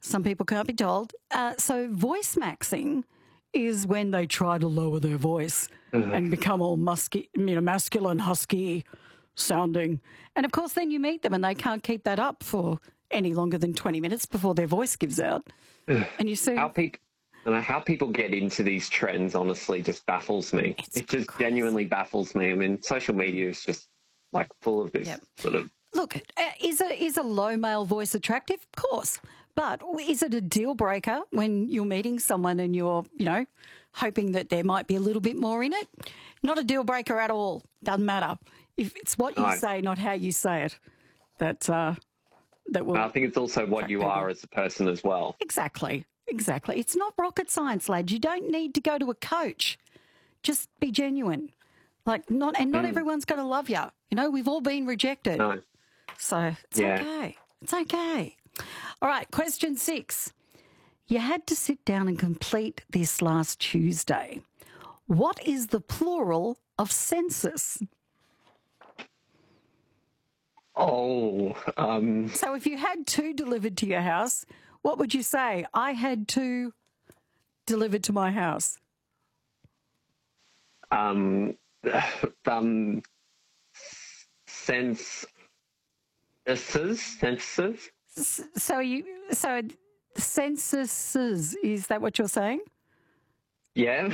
Some people can't be told. So voice maxing is when they try to lower their voice and become all masculine, husky sounding. And, of course, then you meet them and they can't keep that up for any longer than 20 minutes before their voice gives out. And you see... How people get into these trends, honestly, just baffles me. It just genuinely baffles me. I mean, social media is just, like, full of this sort of... Look, is a low male voice attractive? Of course. But is it a deal breaker when you're meeting someone and you're, hoping that there might be a little bit more in it? Not a deal breaker at all. Doesn't matter. If it's what you say, not how you say it, that will... I think it's also what you are as a person as well. Exactly. It's not rocket science, lads. You don't need to go to a coach. Just be genuine. Not everyone's going to love you. We've all been rejected. No. So it's okay. It's okay. All right, question 6. You had to sit down and complete this last Tuesday. What is the plural of census? So if you had 2 delivered to your house, what would you say? I had 2 delivered to my house. Censuses. So censuses, is that what you're saying? Yeah.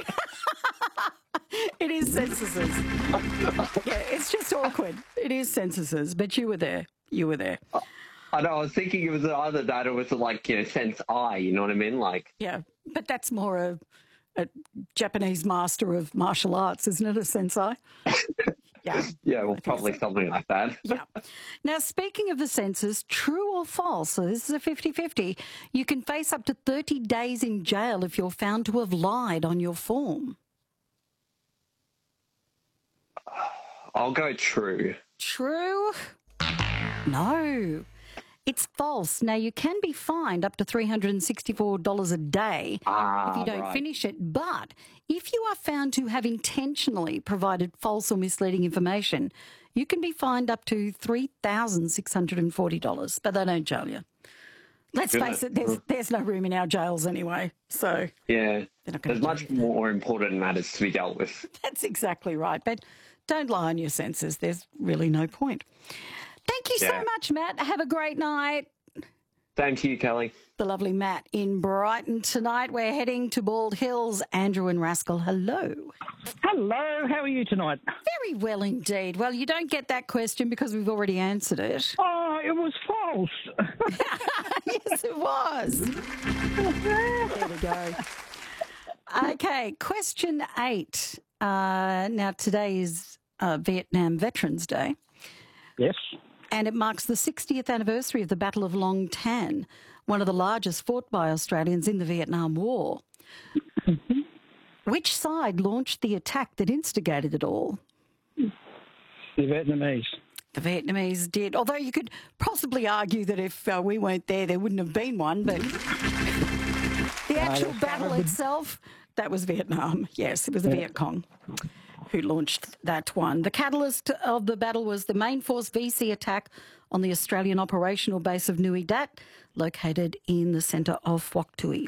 It is censuses. Yeah, it's just awkward. It is censuses, but you were there. I know, I was thinking it was either that or it was sense I, you know what I mean? Yeah, but that's more a Japanese master of martial arts, isn't it, a sensei? Yeah. Yeah, well, probably something like that. Yeah. Now, speaking of the census, true or false, so this is a 50-50, you can face up to 30 days in jail if you're found to have lied on your form. I'll go true. True? No. It's false. Now, you can be fined up to $364 a day if you don't finish it. But if you are found to have intentionally provided false or misleading information, you can be fined up to $3,640. But they don't jail you. Let's face it, there's no room in our jails anyway. So yeah, there's much more important matters to be dealt with. That's exactly right. But don't lie on your senses. There's really no point. Thank you so much, Matt. Have a great night. Same to you, Kelly. The lovely Matt in Brighton tonight. We're heading to Bald Hills. Andrew and Rascal, hello. Hello. How are you tonight? Very well indeed. Well, you don't get that question because we've already answered it. Oh, it was false. Yes, it was. There we go. Okay, question 8. Now, today is Vietnam Veterans Day. Yes. And it marks the 60th anniversary of the Battle of Long Tan, one of the largest fought by Australians in the Vietnam War. Mm-hmm. Which side launched the attack that instigated it all? The Vietnamese. The Vietnamese did, although you could possibly argue that if we weren't there wouldn't have been one, but the actual battle itself, that was Vietnam. Yes, it was the Viet Cong who launched that one. The catalyst of the battle was the Main Force VC attack on the Australian operational base of Nui Dat, located in the centre of Phuoc Tuy.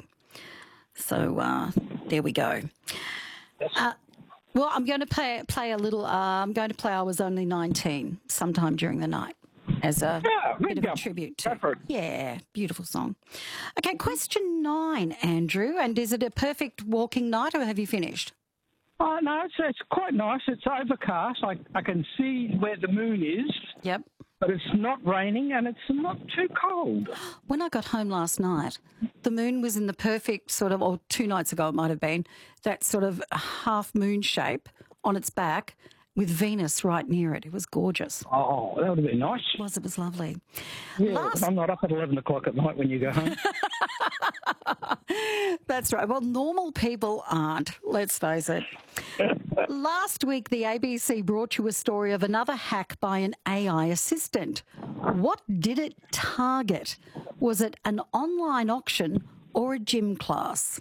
So there we go. Well, I'm going to play a little. I'm going to play I Was Only 19 sometime during the night as a bit of a tribute to. Yeah, beautiful song. Okay, question 9, Andrew. And is it a perfect walking night or have you finished? Oh, no, it's quite nice. It's overcast. I can see where the moon is. Yep. But it's not raining and it's not too cold. When I got home last night, the moon was in the perfect sort of, or 2 nights ago it might have been, that sort of half moon shape on its back with Venus right near it. It was gorgeous. Oh, that would have been nice. It was lovely. Yeah, I'm not up at 11 o'clock at night when you go home. That's right. Well, normal people aren't, let's face it. Last week, the ABC brought you a story of another hack by an AI assistant. What did it target? Was it an online auction or a gym class?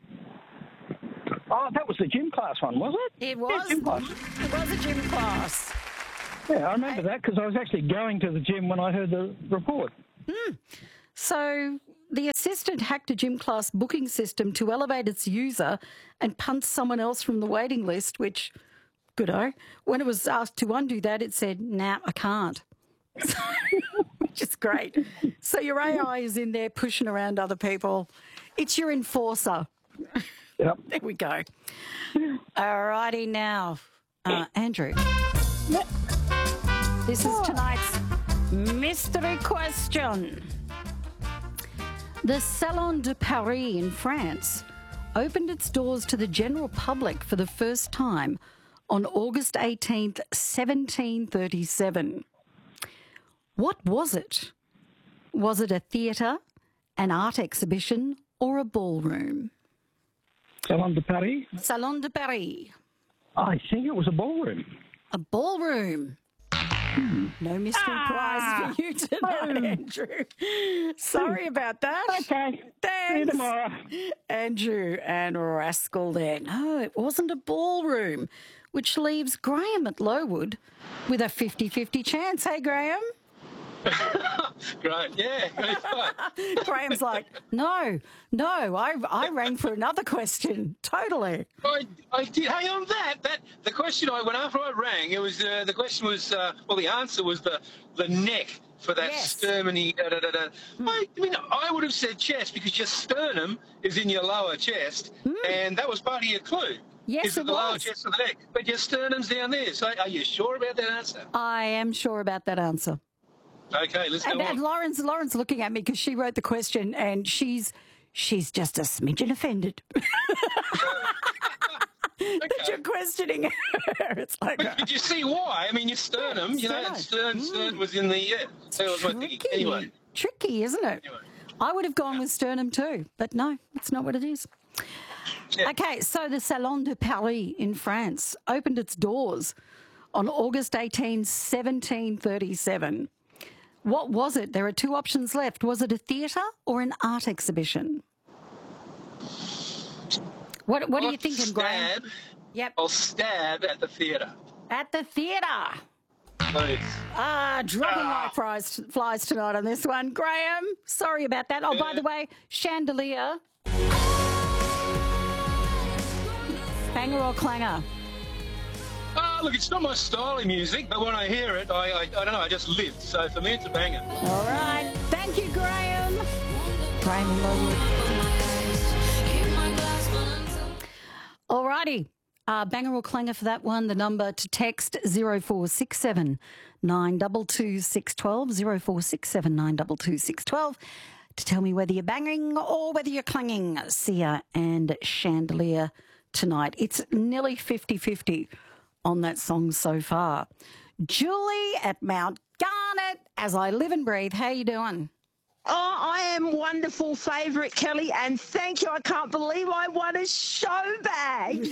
Oh, that was the gym class one, was it? It was. Yeah, gym class. It was a gym class. Yeah, I remember that because I was actually going to the gym when I heard the report. So the assistant hacked a gym class booking system to elevate its user and punt someone else from the waiting list, which, good-o. When it was asked to undo that, it said, nah, I can't. Which is great. So your AI is in there pushing around other people. It's your enforcer. Yep. There we go. All righty now. Andrew. Yep. This is tonight's mystery question. The Salon de Paris in France opened its doors to the general public for the first time on August 18th, 1737. What was it? Was it a theatre, an art exhibition, or a ballroom? Salon de Paris? Salon de Paris. I think it was a ballroom. A ballroom. No mystery prize for you tonight, Andrew. Sorry about that. Okay. Thanks. See you tomorrow. Andrew and Rascal there. No, it wasn't a ballroom, which leaves Graham at Lowood with a 50-50 chance. Hey, Graham? Great, yeah. Graham's like, no, I rang for another question. Totally. I did. Hang on, the question when after I rang, it was the question was the answer was the neck for that sternum. I mean, I would have said chest because your sternum is in your lower chest, and that was part of your clue. Yes, is it the lower chest of the neck? But your sternum's down there. So, are you sure about that answer? I am sure about that answer. Okay, let's go on. And Lauren's looking at me because she wrote the question and she's just a smidgen offended. That you're questioning her. It's like, but did you see why? I mean, your sternum, sternum was in the, that was my thinking. Anyway. Tricky, isn't it? Anyway. I would have gone with sternum too, but no, it's not what it is. Yeah. Okay, so the Salon de Paris in France opened its doors on August 18, 1737. What was it? There are two options left. Was it a theatre or an art exhibition? What are you thinking, Graham? Yep. I'll stab at the theatre. At the theatre. Please. Dropping like flies tonight on this one. Graham, sorry about that. Oh, by the way, Chandelier. Banger or clanger? Look, it's not my style of music, but when I hear it, I don't know, I just live. So for me, it's a banger. All right. Thank you, Graham. Graham and Lowood. All righty. Banger or clanger for that one. The number to text 0467 922 612, 0467 922 612 to tell me whether you're banging or whether you're clanging. Sia and Chandelier tonight. It's nearly 50-50 on that song so far. Julie at Mount Garnet, as I live and breathe. How you doing? Oh, I am wonderful favourite, Kelly, and thank you. I can't believe I won a show bag.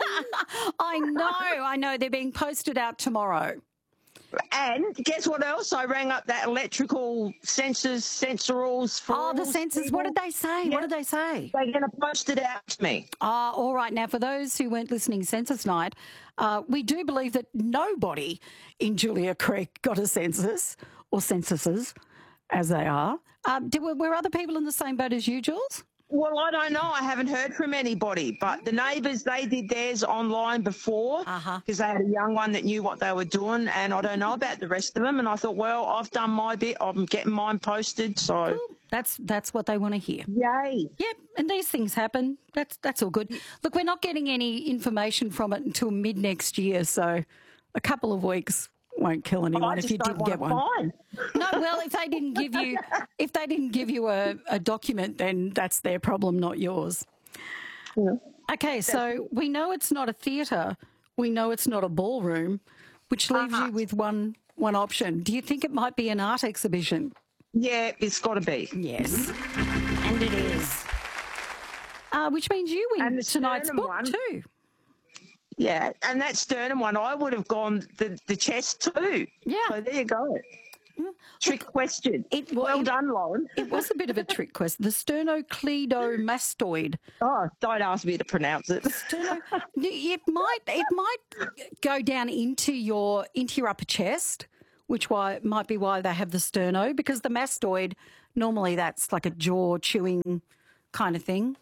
I know. They're being posted out tomorrow. And guess what else? I rang up that electrical sensorals for the sensors. people. What did they say? Yeah. What did they say? They're going to post it out to me. All right. Now, for those who weren't listening Census Night, we do believe that nobody in Julia Creek got a census, or censuses, as they are. Were other people in the same boat as you, Jules? Well, I don't know. I haven't heard from anybody. But the neighbours, they did theirs online before because they had a young one that knew what they were doing, and I don't know about the rest of them. And I thought, well, I've done my bit. I'm getting mine posted. So cool. That's what they want to hear. Yay. Yep, and these things happen. That's all good. Look, we're not getting any information from it until mid next year, so a couple of weeks won't kill anyone if you didn't get one. No, well, if they didn't give you a document, then that's their problem, not yours. Yeah. Okay, so we know it's not a theatre. We know it's not a ballroom, which leaves you with one option. Do you think it might be an art exhibition? Yeah, it's got to be. Yes, and it is. Which means you win tonight's book too. Yeah, and that sternum one, I would have gone the chest too. Yeah. So there you go. Trick question. Well done, Lauren. It was a bit of a trick question. The sternocleidomastoid. Oh, don't ask me to pronounce it. It might go down into your upper chest, which might be why they have the sterno, because the mastoid Normally that's like a jaw-chewing kind of thing.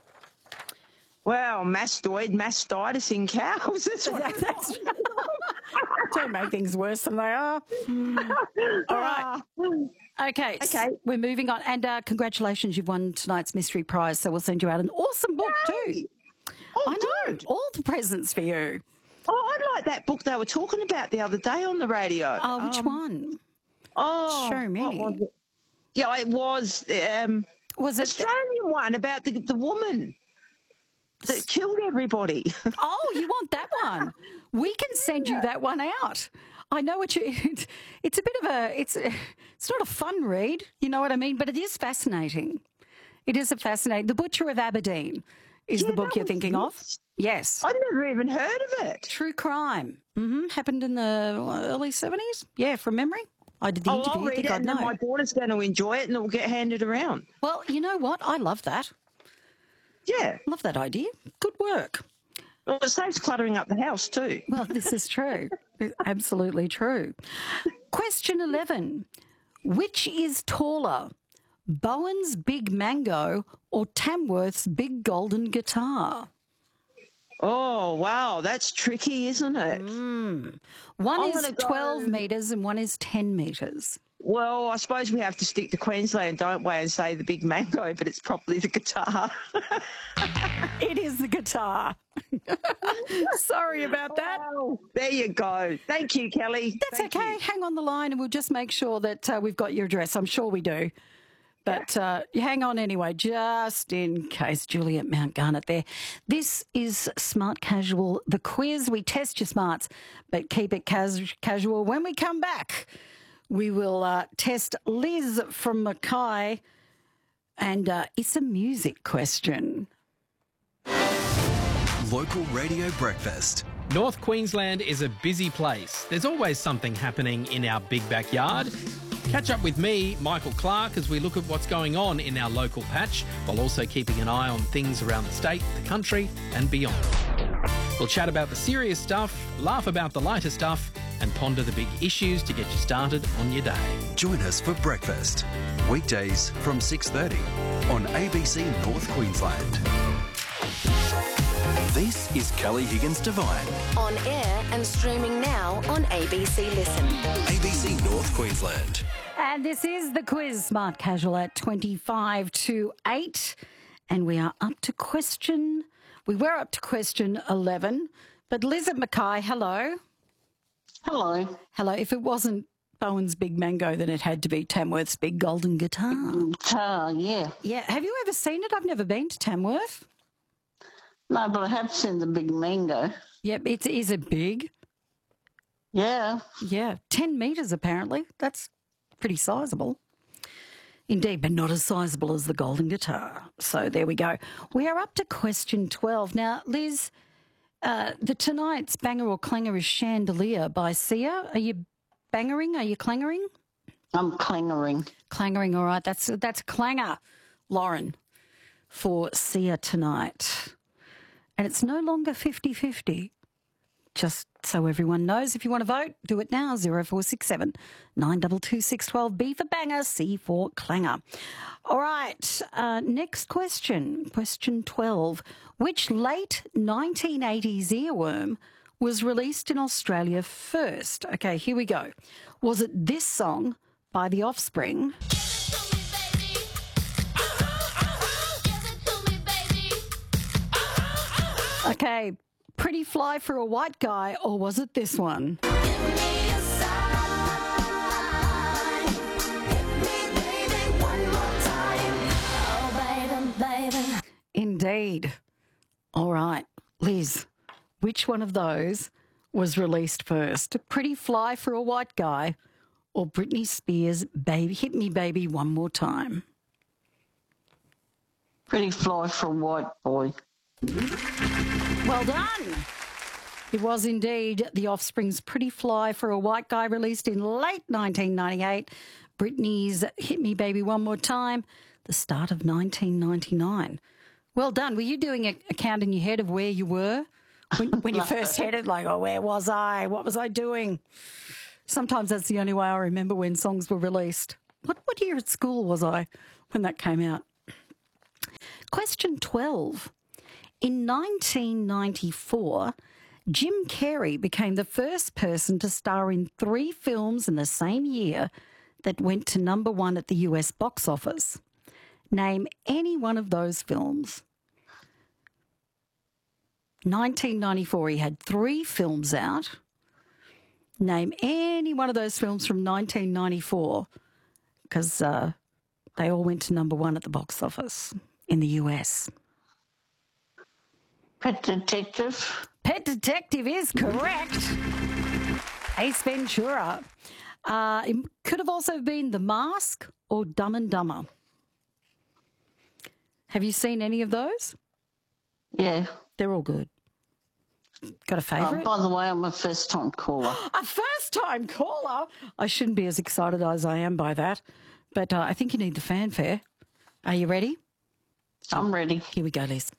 Well, mastitis in cows. That's Don't make things worse than they are. All right. Okay. So we're moving on. And congratulations, you've won tonight's mystery prize. So we'll send you out an awesome book too. Oh, I know. good. All the presents for you. Oh, I like that book they were talking about the other day on the radio. Oh, which one? Oh, show me. What was it? Yeah, it was. Was it Australian one about the woman that killed everybody? Oh, you want that one? We can send you that one out. I know what you. It's a bit of a. It's not a fun read. You know what I mean? But it is fascinating. It is a fascinating. The Butcher of Aberdeen is the book you're thinking of. Yes. I'd never even heard of it. True crime. Happened in the early 70s. Yeah, from memory. I did the interview. I'll read it, and then my daughter's going to enjoy it, and it will get handed around. Well, you know what? I love that. Yeah. Love that idea. Good work. Well, it saves cluttering up the house too. Well, this is true. Absolutely true. Question 11. Which is taller, Bowen's Big Mango or Tamworth's Big Golden Guitar? Oh, wow. That's tricky, isn't it? One is 12 metres and one is 10 metres. Well, I suppose we have to stick to Queensland, don't we, and say the Big Mango, but it's probably the guitar. It is the guitar. Sorry about that. Oh, there you go. Thank you, Kelly. That's okay. Hang on the line and we'll just make sure that we've got your address. I'm sure we do. But you hang on anyway, just in case. Juliet Mount Garnet there. This is Smart Casual, the quiz. We test your smarts, but keep it casual. When we come back, we will test Liz from Mackay, and it's a music question. Local Radio Breakfast. North Queensland is a busy place. There's always something happening in our big backyard. Catch up with me, Michael Clark, as we look at what's going on in our local patch, while also keeping an eye on things around the state, the country and beyond. We'll chat about the serious stuff, laugh about the lighter stuff and ponder the big issues to get you started on your day. Join us for breakfast. Weekdays from 6:30 on ABC North Queensland. This is Kelly Higgins Divine. On air and streaming now on ABC Listen. ABC North Queensland. And this is the quiz, Smart Casual at 25 to 8. And we are up to question 11. But Liz at Mackay, hello. Hello. Hello. If it wasn't Bowen's Big Mango, then it had to be Tamworth's Big Golden Guitar. Guitar, yeah. Yeah. Have you ever seen it? I've never been to Tamworth. No, but I have seen the Big Mango. Yep. Is it big? Yeah. Yeah. 10 metres apparently. That's pretty sizable. Indeed, but not as sizable as the Golden Guitar. So there we go. We are up to question 12. Now, Liz, the tonight's banger or clanger is Chandelier by Sia. Are you bangering? Are you clangering? I'm clangering. Clangering, all right. That's a clanger, Lauren, for Sia tonight. And it's no longer 50-50. Just so everyone knows, if you want to vote, do it now, 0467 922 612. B for banger, C for clanger. All right, next question, question 12. Which late 1980s earworm was released in Australia first? Okay, here we go. Was it this song by The Offspring? Okay, Pretty Fly for a White Guy, or was it this one? Indeed. All right, Liz, which one of those was released first? Pretty Fly for a White Guy or Britney Spears' Baby, Hit Me Baby One More Time? Pretty Fly for a White Boy. Well done. It was indeed The Offspring's Pretty Fly for a White Guy, released in late 1998. Britney's Hit Me Baby One More Time, the start of 1999. Well done. Were you doing a count in your head of where you were when you first headed? Like, oh, where was I? What was I doing? Sometimes that's the only way I remember when songs were released. What year at school was I when that came out? Question 12. In 1994, Jim Carrey became the first person to star in 3 films in the same year that went to number 1 at the US box office. Name any one of those films. 1994, he had 3 films out. Name any one of those films from 1994, because they all went to number 1 at the box office in the US. Pet Detective. Pet Detective is correct. Ace Ventura. It could have also been The Mask or Dumb and Dumber. Have you seen any of those? Yeah. They're all good. Got a favourite? By the way, I'm a first-time caller. A first-time caller? I shouldn't be as excited as I am by that, but I think you need the fanfare. Are you ready? I'm ready. Here we go, Liz.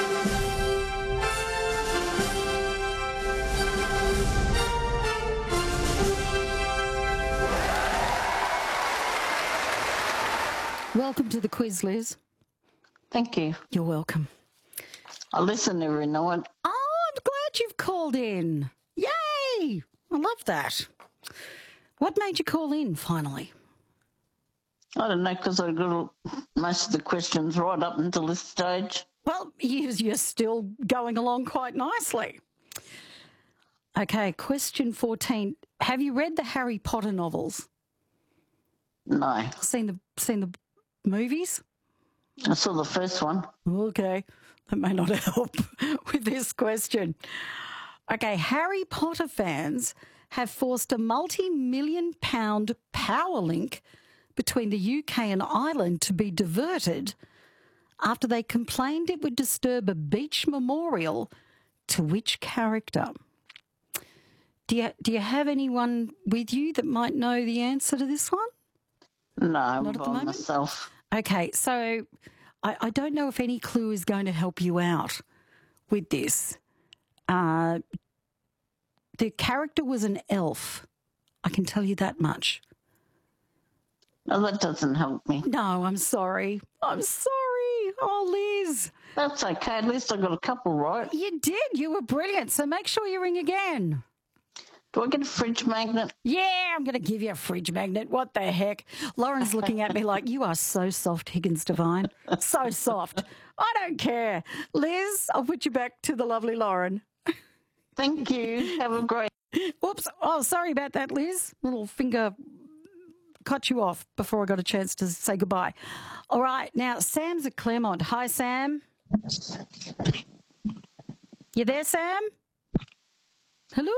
Welcome to the quiz, Liz. Thank you. You're welcome. I listen every night. Oh, I'm glad you've called in. Yay! I love that. What made you call in, finally? I don't know, because I got most of the questions right up until this stage. Well, you're still going along quite nicely. Okay, question 14. Have you read the Harry Potter novels? No. Seen the movies? I saw the first one. Okay, that may not help with this question. Okay, Harry Potter fans have forced a multi-million-pound power link between the UK and Ireland to be diverted after they complained it would disturb a beach memorial to which character? Do you have anyone with you that might know the answer to this one? No, I'm Not at the by moment? myself. Okay, so I don't know if any clue is going to help you out with this. The character was an elf. I can tell you that much. No, that doesn't help me. No, I'm sorry. I'm sorry. Oh, Liz. That's okay. At least I got a couple right. You did. You were brilliant. So make sure you ring again. Do I get a fridge magnet? Yeah, I'm going to give you a fridge magnet. What the heck? Lauren's looking at me like, you are so soft, Higgins Devine. So soft. I don't care. Liz, I'll put you back to the lovely Lauren. Thank you. Have a great... Whoops. Oh, sorry about that, Liz. Little finger cut you off before I got a chance to say goodbye. All right. Now, Sam's at Claremont. Hi, Sam. You there, Sam? Hello?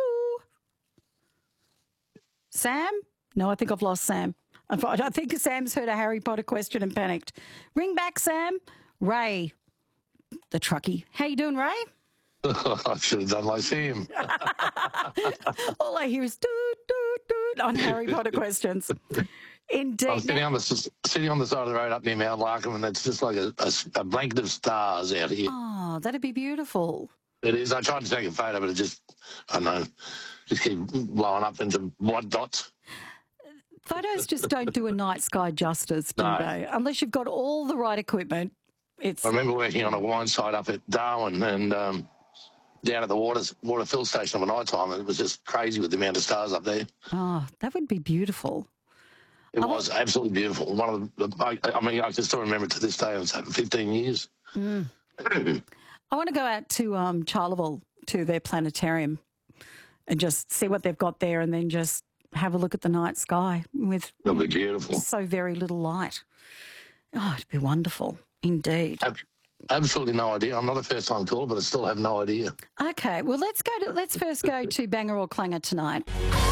Sam? No, I think I've lost Sam. I think Sam's heard a Harry Potter question and panicked. Ring back, Sam. Ray, the truckie. How you doing, Ray? I should have done like him. All I hear is doot, doot, doot on Harry Potter questions. Indeed. I'm sitting on the side of the road up near Mount Larkham, and it's just like a blanket of stars out here. Oh, that'd be beautiful. It is. I tried to take a photo, but it just, I don't know, just keep blowing up into white dots. Photos just don't do a night sky justice, do they? Unless you've got all the right equipment. I remember working on a wine site up at Darwin and down at the water fill station at night time, and it was just crazy with the amount of stars up there. Oh, that would be beautiful. It was absolutely beautiful. I can still remember it to this day. It was 15 years. I want to go out to Charleville, to their planetarium, and just see what they've got there, and then just have a look at the night sky with It'll be beautiful. So very little light. Oh, it'd be wonderful, indeed. Absolutely no idea. I'm not a first-time caller, but I still have no idea. Okay, well, let's first go to Banger or Clanger tonight.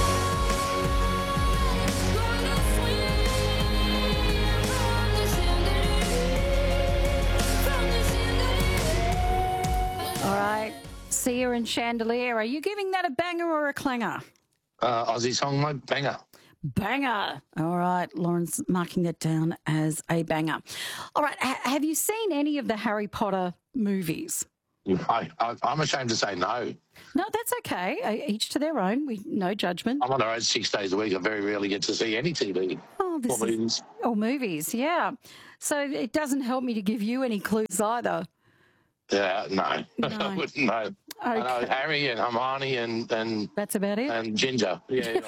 All right, Sia and Chandelier, are you giving that a banger or a clanger? Aussie song, mate, banger. Banger. All right, Lauren's marking that down as a banger. All right, have you seen any of the Harry Potter movies? I'm ashamed to say no. No, that's okay. Each to their own. No judgment. I'm on the road 6 days a week. I very rarely get to see any TV or movies. Or movies, yeah. So it doesn't help me to give you any clues either. Yeah, no. I wouldn't know. Okay. I know Harry and Hermione and that's about it. And Ginger. Yeah.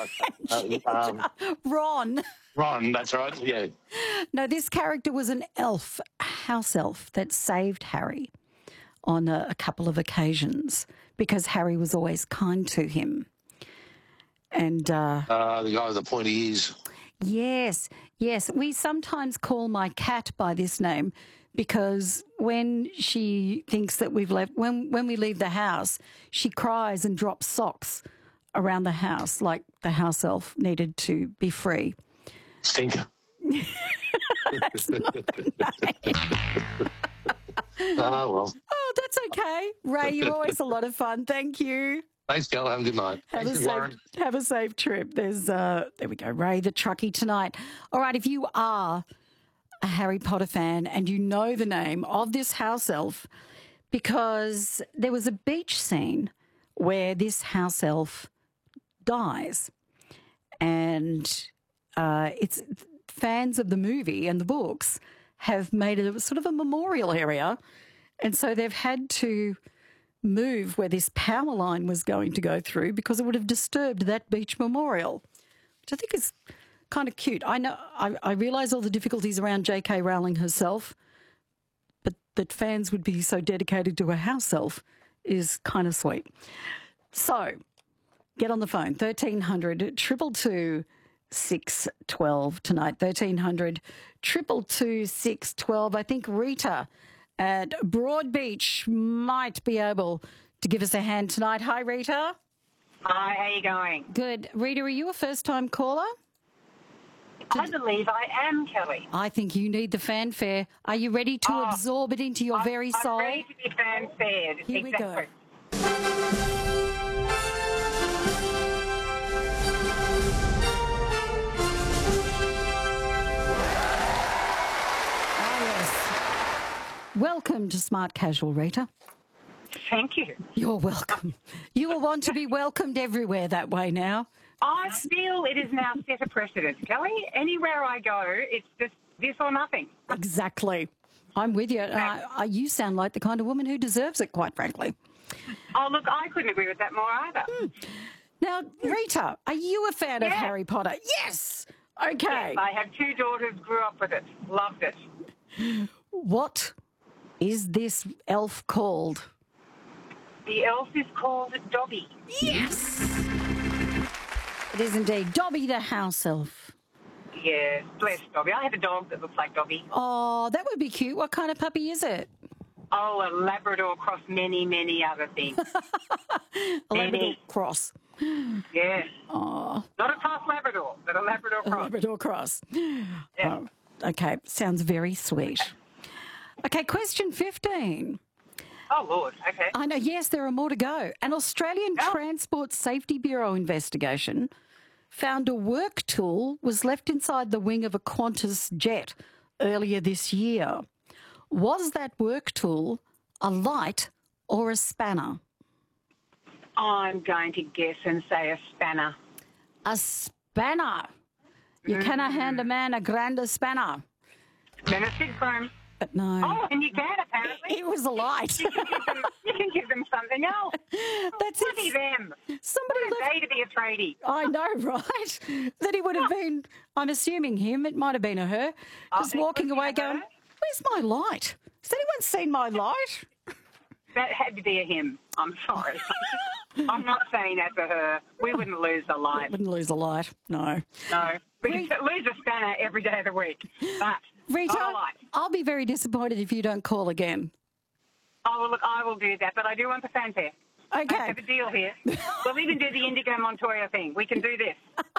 Ron. Ron, that's right. Yeah. No, this character was an elf, a house elf that saved Harry on a couple of occasions because Harry was always kind to him. And the guy with the pointy ears. Yes. We sometimes call my cat by this name because when she thinks that we've left, when we leave the house, she cries and drops socks around the house like the house elf needed to be free. Stinker. That's not the name. Oh, well. Oh, that's okay. Ray, you're always a lot of fun. Thank you. Thanks, Gal. Have a good night. Have a safe trip. There's there we go, Ray the truckie tonight. All right, if you are a Harry Potter fan and you know the name of this house elf, because there was a beach scene where this house elf dies, and it's fans of the movie and the books have made it a sort of a memorial area, and so they've had to move where this power line was going to go through because it would have disturbed that beach memorial, which I think is kind of cute. I know, I realise all the difficulties around J.K. Rowling herself, but that fans would be so dedicated to a house elf is kind of sweet. So get on the phone, 1300 222 612 tonight, 1300 222 612. I think Rita at Broadbeach might be able to give us a hand tonight. Hi, Rita. Hi, how are you going? Good. Rita, are you a first-time caller? I believe I am, Kelly. I think you need the fanfare. Are you ready to absorb it into your very soul? I'm ready to be fanfared. Here we go. Welcome to Smart Casual, Rita. Thank you. You're welcome. You will want to be welcomed everywhere that way now. I feel it is now set a precedent, Kelly. Anywhere I go, it's just this or nothing. Exactly. I'm with you. You sound like the kind of woman who deserves it, quite frankly. Oh, look, I couldn't agree with that more either. Now, Rita, are you a fan of Harry Potter? Yes. Okay. Yes, I have two daughters, grew up with it, loved it. What is this elf called? The elf is called Dobby. Yes! It is indeed. Dobby the house elf. Yes, bless Dobby. I have a dog that looks like Dobby. Oh, that would be cute. What kind of puppy is it? Oh, a Labrador cross many, many other things. A Labrador cross. Yeah. Oh. Not a cross Labrador, but a Labrador cross. A Labrador cross. Yeah. Oh, okay, sounds very sweet. Okay, question 15. Oh, Lord, okay. I know, yes, there are more to go. An Australian Transport Safety Bureau investigation found a work tool was left inside the wing of a Qantas jet earlier this year. Was that work tool a light or a spanner? I'm going to guess and say a spanner. A spanner. You cannot hand a man a grander spanner. Then a sig chrome. But no. Oh, and you can, apparently. It was a light. You can give them something else. That's it. Them. Somebody left. Day to be a tradie. I know, right? That he would have been, I'm assuming him, it might have been a her, just walking away going, where's my light? Has anyone seen my light? That had to be a him. I'm sorry. I'm not saying that for her. We wouldn't lose a light. Wouldn't lose a light, no. No. We could lose a spanner every day of the week. But Rita, not a light. I'll be very disappointed if you don't call again. Oh, well, look, I will do that, but I do want the fanfare. Okay. I have a deal here. We'll even do the Indigo Montoya thing. We can do this.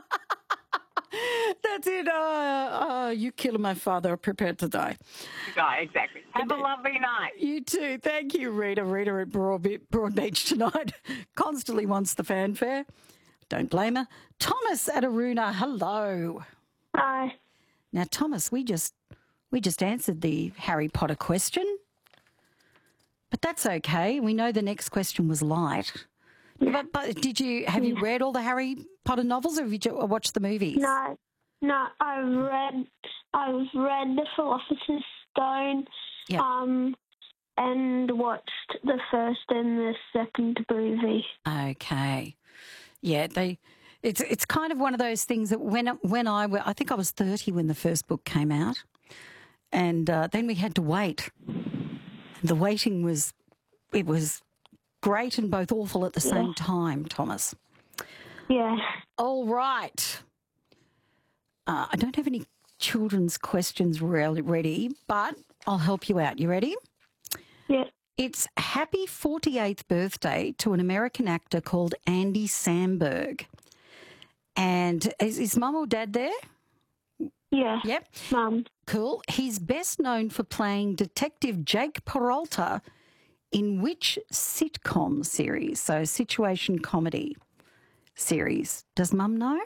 That's it. You killing my father, prepared to die. Exactly. Have a lovely night. You too. Thank you, Rita. Rita at Broadbeach tonight. Constantly wants the fanfare. Don't blame her. Thomas at Aruna. Hello. Hi. Now, Thomas, we just answered the Harry Potter question. But that's okay. We know the next question was light. But have you read all the Harry Potter novels, or have you watched the movies? No, I've read The Philosopher's Stone, and watched the first and the second movie. Okay, yeah, it's kind of one of those things that when I think I was 30 when the first book came out, and then we had to wait. The waiting was great and both awful at the same time, Thomas. Yeah. All right. I don't have any children's questions ready, but I'll help you out. You ready? Yeah. It's happy 48th birthday to an American actor called Andy Samberg. And is Mum or Dad there? Yeah. Yep. Mum. Cool. He's best known for playing Detective Jake Peralta in which sitcom series? So situation comedy series. Does Mum know?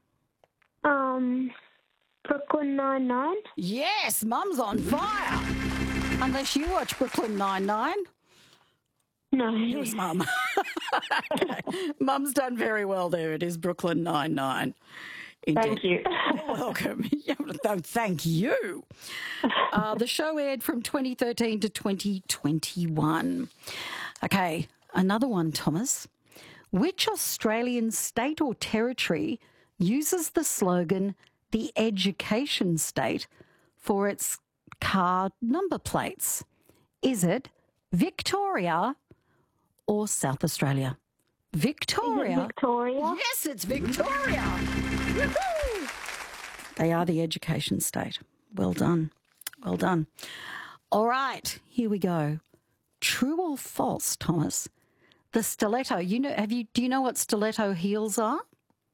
Brooklyn Nine-Nine. Yes, Mum's on fire. Unless you watch Brooklyn Nine-Nine. No. It was Mum. Okay. Mum's done very well there. It is Brooklyn Nine-Nine. Thank you. You're welcome. No, thank you. The show aired from 2013 to 2021. Okay, another one, Thomas. Which Australian state or territory uses the slogan, the education state, for its car number plates? Is it Victoria or South Australia? Victoria. Is it Victoria? Yes, it's Victoria. Woo-hoo! They are the education state. Well done. Well done. All right, here we go. True or false, Thomas? The stiletto. Do you know what stiletto heels are?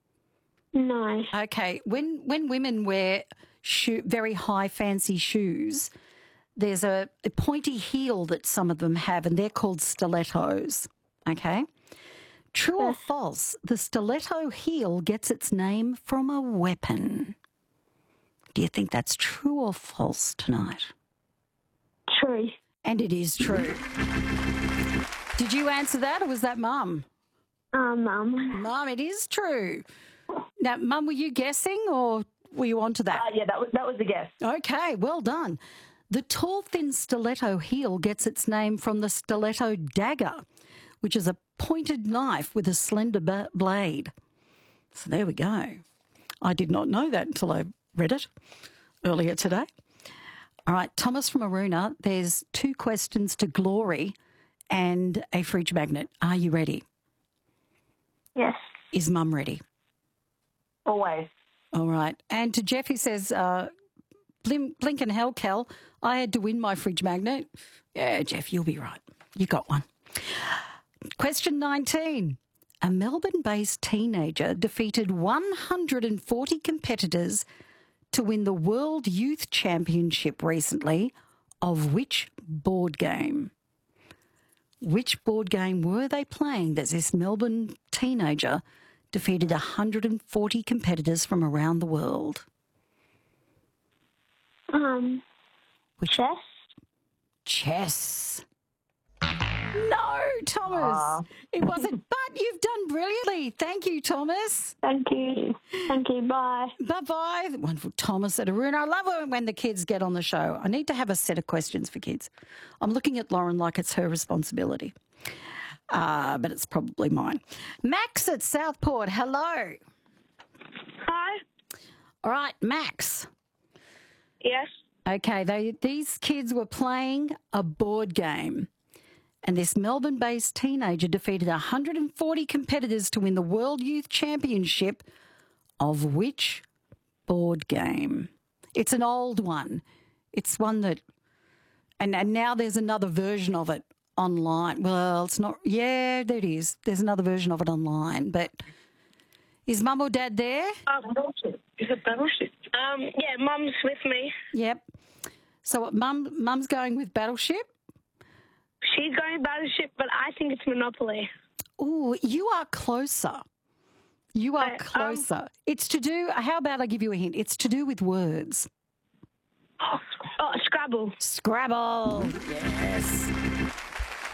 No. Okay. When women wear very high fancy shoes, there's a pointy heel that some of them have, and they're called stilettos. Okay. True or false? The stiletto heel gets its name from a weapon. Do you think that's true or false tonight? True. And it is true. Did you answer that, or was that Mum? Mum. Mum, it is true. Now, Mum, were you guessing, or were you onto that? Yeah, that was a guess. Okay, well done. The tall, thin stiletto heel gets its name from the stiletto dagger, which is a pointed knife with a slender blade. So there we go. I did not know that until I read it earlier today. All right, Thomas from Aruna, there's 2 questions to glory and a fridge magnet. Are you ready? Yes. Is Mum ready? Always. All right. And to Jeff, who says, blink and hell, Cal, I had to win my fridge magnet. Yeah, Jeff, you'll be right. You got one. Question 19. A Melbourne-based teenager defeated 140 competitors to win the World Youth Championship recently of which board game? Which board game were they playing that this Melbourne teenager defeated 140 competitors from around the world? Chess? Chess. No, Thomas. It wasn't, but you've done brilliantly. Thank you, Thomas. Thank you. Thank you. Bye. Bye-bye. Wonderful Thomas at Aruna. I love it when the kids get on the show. I need to have a set of questions for kids. I'm looking at Lauren like it's her responsibility. But it's probably mine. Max at Southport, hello. Hi. All right, Max. Yes. Okay, these kids were playing a board game, and this Melbourne-based teenager defeated 140 competitors to win the World Youth Championship of which board game? It's an old one. It's one that, and now there's another version of it online. Well, it's not, yeah, there it is. There's another version of it online, but is Mum or Dad there? Battleship. Is it Battleship? Yeah, Mum's with me. Yep. So what, Mum's going with Battleship? She's going Battleship, but I think it's Monopoly. Oh, you are closer. You are closer. It's to do, how about I give you a hint? It's to do with words. Oh, Scrabble. Scrabble, yes.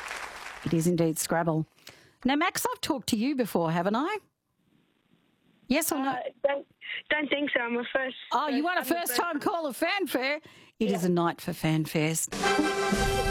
It is indeed Scrabble. Now, Max, I've talked to you before, haven't I? Yes or no? Don't think so. I'm a first. Oh, you want a first-time call of fanfare? It is a night for fanfares.